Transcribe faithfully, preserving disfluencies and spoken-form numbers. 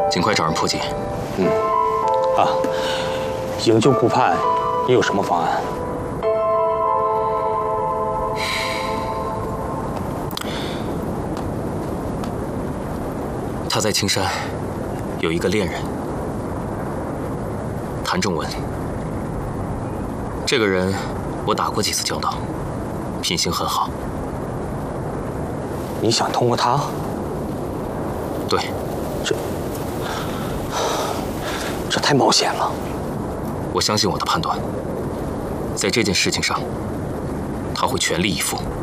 尽快找人破解。 嗯。啊，营救顾盼，你有什么方案？ 他在青山有一个恋人，谭正文。这个人我打过几次交道，品行很好。 你想通过他？ 对， 这这太冒险了。 我相信我的判断，在这件事情上，他会全力以赴。